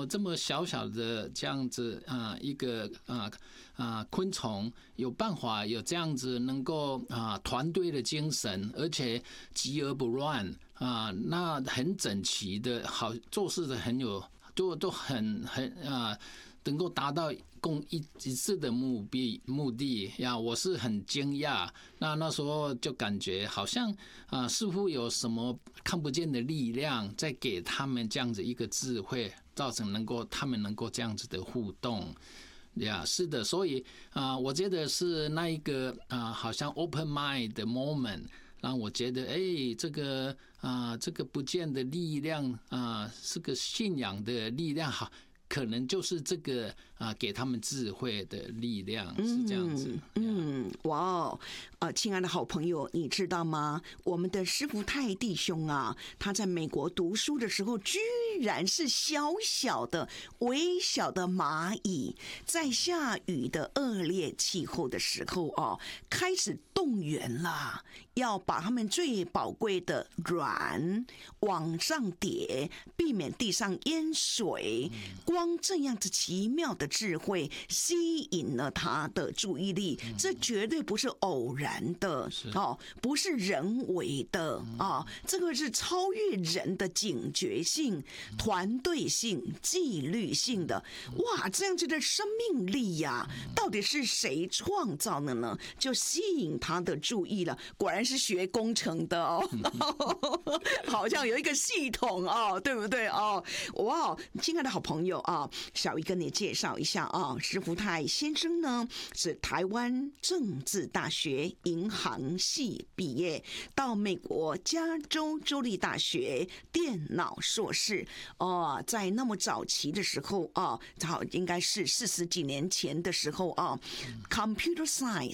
么这么小小的这样子一个昆虫有办法有这样子能够团队的精神，而且集而不乱那很整齐的，好做事的很有都很能够达到一致的目的呀，我是很惊讶。那时候就感觉好像似乎有什么看不见的力量在给他们这样子一个智慧，造成他们能够这样子的互动。呀，是的，所以我觉得是那一个好像 open mind 的 moment， 让我觉得这个不见的力量是个信仰的力量，好。可能就是这个给他们智慧的力量，是这样子。 哇哦，亲爱的好朋友，你知道吗？我们的施福泰弟兄他在美国读书的时候，居然是小小的、微小的蚂蚁，在下雨的恶劣气候的时候开始动员了，要把他们最宝贵的卵往上叠，避免地上淹水。光这样子奇妙的智慧吸引了他的注意力，这绝对不是偶然的不是人为的这个是超越人的警觉性、团队性、纪律性的。哇，这样子的生命力呀，到底是谁创造的呢？就吸引他的注意了。果然是学工程的好像有一个系统对不对哇，亲爱的好朋友小鱼跟你介绍一下施福泰先生呢是台湾政治大学银行系毕业，到美国加州州立大学电脑硕士在那么早期的时候应该是40几年前的时候Computer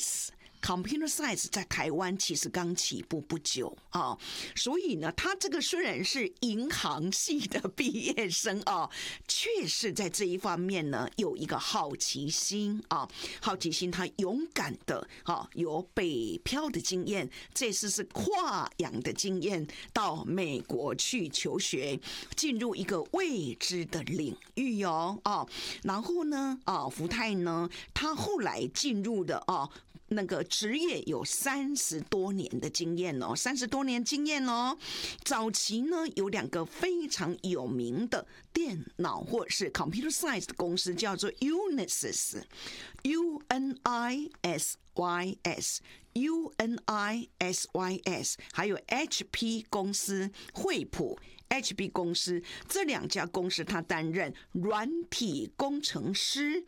Science 在台湾其实刚起步不久所以呢，他这个虽然是银行系的毕业生确实在这一方面呢有一个好奇心他勇敢的有北漂的经验，这次是跨洋的经验，到美国去求学，进入一个未知的领域然后呢福泰呢，他后来进入的那个职业有30多年的经验30多年经验早期呢有2个非常有名的电脑或者是 Computer Science 的公司，叫做 Unisys， UNISYS， 还有 HP 公司、惠普 HP 公司，这2家公司他担任软体工程师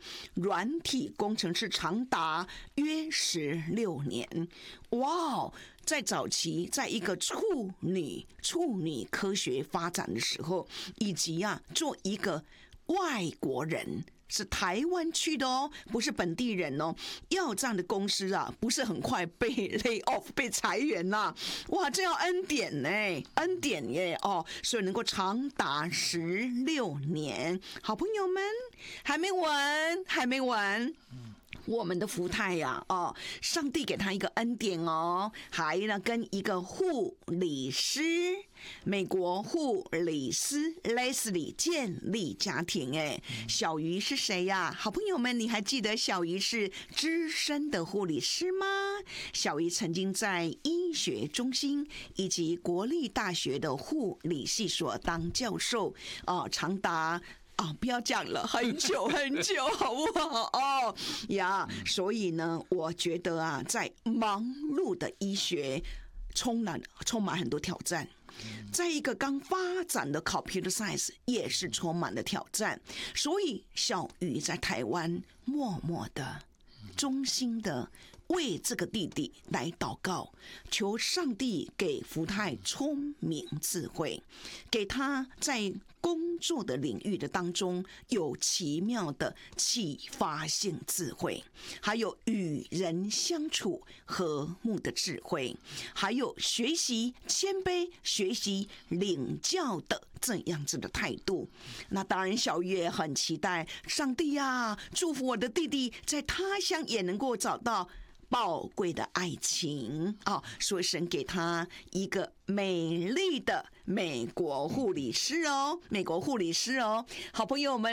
长达约16年。哇，在早期在一个处女科学发展的时候，以及做一个外国人，是台湾去的不是本地人要这样的公司不是很快被 lay off 被裁员哇，这要恩典耶所以能够长达16年。好朋友们，还没完我们的福泰上帝给他一个恩典还呢跟一个护理师，美国护理师 Leslie 建立家庭小鱼是谁呀？好朋友们，你还记得小鱼是资深的护理师吗？小鱼曾经在医学中心以及国立大学的护理系所当教授长达不要讲了，很久好不好所以呢，我觉得在忙碌的医学充满很多挑战，在一个刚发展的 Computer Science 也是充满了挑战，所以小鱼在台湾默默的衷心的为这个弟弟来祷告，求上帝给福泰聪明智慧，给他在工作的领域的当中有奇妙的启发性智慧，还有与人相处和睦的智慧，还有学习谦卑、学习领教的这样子的态度。那当然小鱼也很期待上帝祝福我的弟弟在他乡也能够找到宝贵的爱情所以神给他一个美丽的美国护理师好朋友们。